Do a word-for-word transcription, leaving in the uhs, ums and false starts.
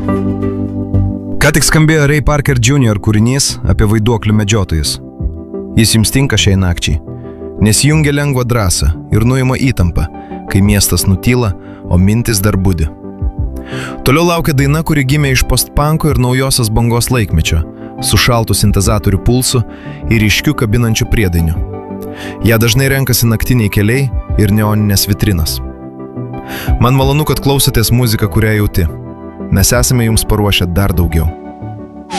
Ką tik skambėjo Ray Parker junior kūrinys apie vaiduoklių medžiotojus. Jis jums tinka šiai nakčiai, nes jungia lengvą drąsą ir nuima įtampą, kai miestas nutyla, o mintis dar budi. Toliau laukia daina, kuri gimė iš postpanko ir naujosios bangos laikmečio, su šaltų sintezatorių pulsu ir ryškiu kabinančiu priedainiu. Ją dažnai renkasi naktiniai keliai ir neoninės vitrinas. Man malonu, kad klausotės muziką, kurią jauti. Mes esame jums paruošę dar daugiau.